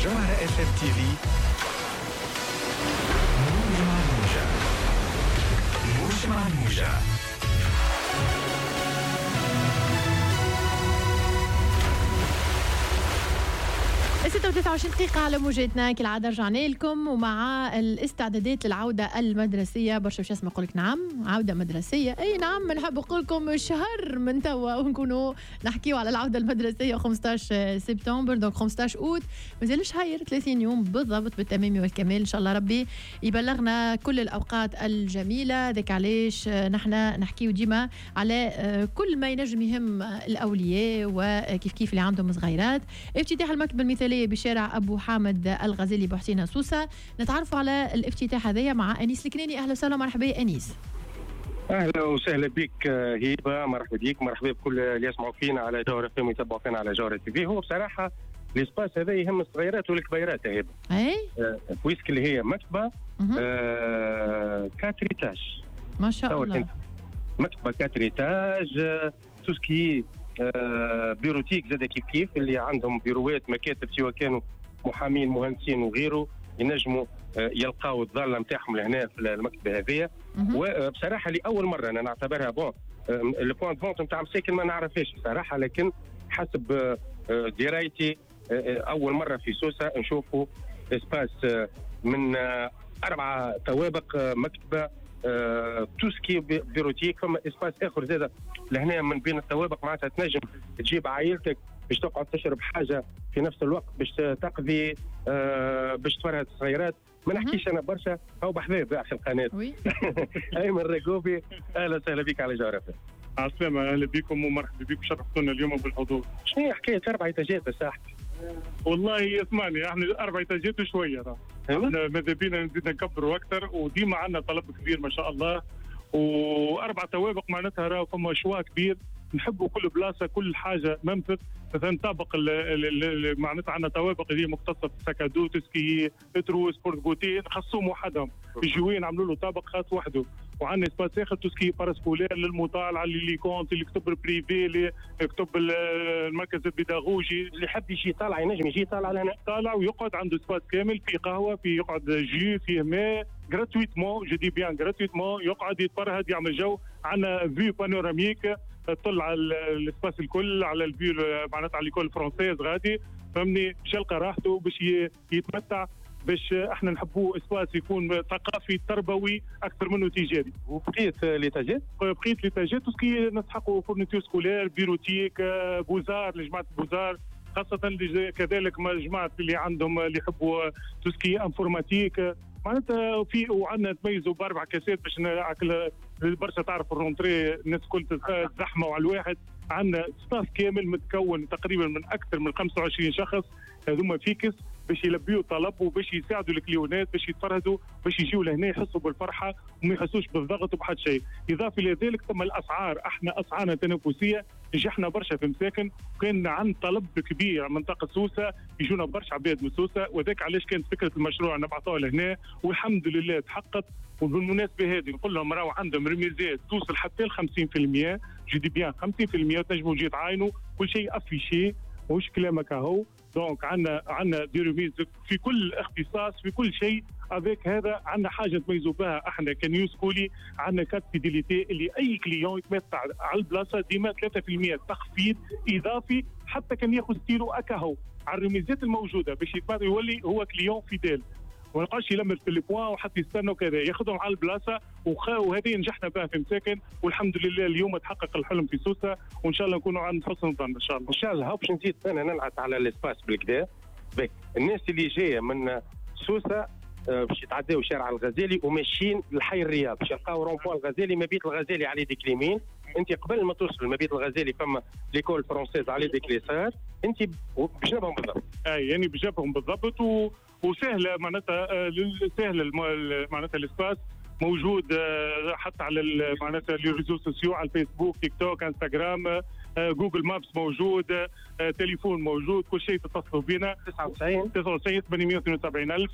جوهرة FM TV موج مع الموجة. الستة 23 دقيقة على موجتنا كالعادة رجعنا لكم ومع الاستعدادات للعودة المدرسية. برشا باش اسمع يقولك نعم عودة مدرسية، اي نعم نحب نقول لكم شهر من توا ونكونوا نحكيو على العودة المدرسية 15 سبتمبر دونك 15 اوت مازالش هاير 30 يوم بالضبط بالتمام والكمال. ان شاء الله ربي يبلغنا كل الاوقات الجميلة. ذاك علاش نحنا نحكيو ديما على كل ما ينجم يهم الاولياء وكيف كيف اللي عندهم صغيرات. افتتاح المكتبة المثالية بشارع أبو حامد الغزالي بحسين سوسة. نتعرفوا على الافتتاح هذايا مع أنيس الكناني. أهلا وسهلا مرحبا يا أنيس. اهلا وسهلا بك هبه، مرحبا بك، مرحبا بكل اللي يسمعوا فينا على جوهرة FM ويتابعوا فينا على جوهرة TV. هو بصراحه الاسباس هذا يهم الصغيرات والكبيرات يا هبه. اي بويسك اللي هي مكتبه كاتريتاج ما شاء الله، مكتبه كاتريتاج توسكي بيروتيك زاد كيف اللي عندهم بيروات مكاتب سواء كانوا محامين مهندسين وغيره ينجموا يلقاو الظاله نتاعهم لهنا في المكتبه هذه. وبصراحه لاول مره انا نعتبرها بون البوان فونت نتاع مساكن ما نعرفهاش بصراحه، لكن حسب درايتي اول مره في سوسه نشوفوا اسباس من 4 طوابق مكتبه توسكي بيروتيك. فما اسباس اخر زاد لهنا من بين الطوابق معناتها تنجم تجيب عائلتك باش تقعد تشرب حاجه في نفس الوقت باش تقضي باش تفرهد الصغيرات. ما نحكيش انا برشا او بحذايا في القناه. ايمن رقوبي اهلا وسهلا بك على جوهرة FM. عسلامة، اهلا بكم ومرحبا بكم، شرفتونا اليوم بالحضور. شنو هي حكايه 4 إتاجات صاحبي؟ والله اسمعني احنا 4 إتاجات وشويه احنا ماذا بينا نزيد نكبروا اكثر وديما عندنا طلب كبير ما شاء الله. و4 طوابق معناتها راه فما شوا كبير، نحبوا كل بلاصه كل حاجه منفذ. مثلا طابق معناتها عندنا طوابق اللي هي مختصه في سكادو تسكي اترو سبورت بوتي نخصوهم وحدهم، الجوين عملوا له طابق خاص وحده. وعندنا سباس اخر تسكي باراسكولير للمطالعه اللي كونت اللي كتب البريفي اللي كتب المركز البيداغوجي اللي حب يجي طالع ينجم يجي طالع لهنا طالع ويقعد عنده سباس كامل في قهوه في يقعد جو فيه ماء غراتويتمون جو دي بيان غراتويتمون يقعد يتفرهد يعمل جو. عندنا فيو بانوراميك تطل على الاسباس الكل على الفيو معناتها على ليكول فرونسيز غادي فهمني باش يلقى راحته باش يتمتع باش احنا نحبوه اسباس يكون ثقافي تربوي اكثر منه تجاري. وبقيه ليتاجات توسكي نسحقوا فورنيتور سكولير بيروتيك بوزار لجماعه بوزار خاصه كذلك مع جماعه اللي عندهم اللي يحبوا توسكي انفورماتيك معناتها في. وعندنا تميزوا ب4 كاسات باش ناكل برشا تعرف الرونتري الناس كل تزحموا على الواحد. عندنا ستاف كامل متكون تقريبا من اكثر من 25 شخص هذوما فيكس باش يلبيوا طلب وباش يساعدوا الكليونات باش يتفرهدوا باش يجيوا لهنا يحسوا بالفرحه وما يحسوش بالضغط وبحد شيء. اضافه الى ذلك ثم الاسعار، احنا اسعارنا تنافسيه، نجحنا برشا في مساكن وكان عند طلب كبير منطقه سوسه يجونا برشا عباد من سوسه وذاك علاش كانت فكره المشروع نبعثوها لهنا والحمد لله تحققت. وبالمناسبه هذه نقول لهم راهو عندهم رميزات توصل حتى ل 50%، جو دي بيان 50% تنجموا تجي تعاينوا كل شيء افيشي مش كلامك اهو. دونك عندنا دي ريميز في كل اختصاص في كل شيء. افيك هذا عندنا حاجه نتميزوا بها احنا كنيو سكولي، عندنا كارت فيديليتي اللي اي كليون يتمتع على البلاصه ديما 3% تخفيض اضافي حتى كان ياخذ ستيرو اكاهو على الريميزات الموجوده باش يولي هو كليون فيديل وما يبقاش يلمر في البوان وحتى يستنى وكذا ياخذهم على البلاصه. وهذه نجحنا بها في مساكن والحمد لله اليوم تحقق الحلم في سوسه وان شاء الله نكونوا عند حسن الظن ان شاء الله. ان شاء الله. باش نزيد انا ننعت على الاسباس بالكدا. الناس اللي جايه من سوسه باش يتعداو شارع الغزالي وماشيين لحي الرياض باش يلقاو رونبوان الغزالي مبيت الغزالي على يديك اليمين. انت قبل ما توصل مبيت الغزالي فما ليكول فرونسيز على يديك اليسار انت بجنبهم بالضبط. اي يعني بجنبهم بالضبط وسهله معناتها سهل معناتها الاسباس موجود حتى على معناتها لي ريزو سوسيو على الفيسبوك تيك توك انستغرام جوجل مابس موجود تليفون موجود كل شيء تتصلوا بنا 99 872 ألف.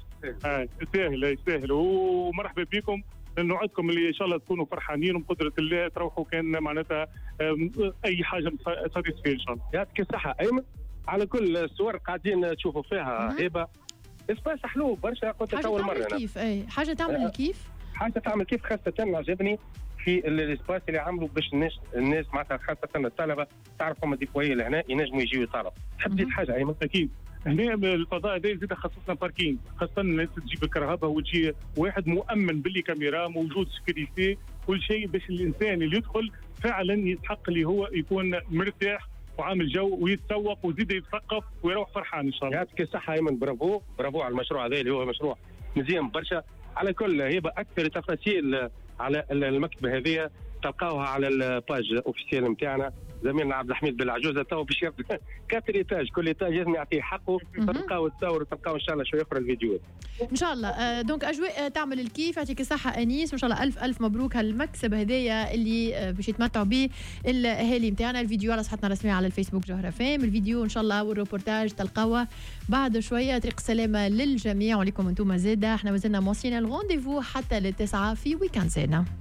سهل ومرحبا بكم. نوعدكم اللي ان شاء الله تكونوا فرحانين وبقدره الله تروحوا كان معناتها اي حاجه ساتيسفي ان شاء الله. يعطيك الصحه ايمن. على كل الصور قاعدين تشوفوا فيها هبه اسباس حلو برشا. قلت حاجه اول مره تعمل أنا. كيف حاجه تعمل الكيف. حاجه تعمل كيف، خاصه عجبني في الاسباس اللي عملوا باش الناس معناتها خاصه الطلبه تعرف هم ديكوي لهنا ينجموا يجيو يطالبوا. تحب تزيد حاجه ايمن؟ اكيد هنا الفضاء هذا زاد خصصنا باركينج، خاصه الناس تجيب الكرهبه وتجي واحد مؤمن باللي كاميرا موجود سكيورتي كل شيء باش الانسان اللي يدخل فعلا يستحق اللي هو يكون مرتاح وعامل جو ويتسوق ويزيد يتثقف ويروح فرحان ان شاء الله. يعطيك الصحه ايمن، برافو برافو على المشروع هذا اللي هو مشروع مزيان برشا. على كل هيبه اكثر تفاصيل على المكتبه هذه تلقاوها على الباج اوفيسيال نتاعنا. زميلنا عبد الحميد بالعجوزه تو باش يبدا 4 ايتاج، كل ايتاج لازم يعطيه حقه. تلقاو التصور وتلقاو ان شاء الله شويه اخرى الفيديوهات ان شاء الله. دونك اجواء تعمل الكيف. يعطيك الصحه انيس، وان شاء الله الف الف مبروك هالمكسب هدايا اللي باش يتمتعوا به الاهالي نتاعنا. الفيديو على صفحتنا الرسميه على الفيسبوك جوهره فام. الفيديو ان شاء الله والروبورتاج تلقاوه بعد شويه. طريق السلامه للجميع ولكم انتم زاده. احنا مازلنا موصلين الرونديفو حتى للتسعة في ويكاند زينا.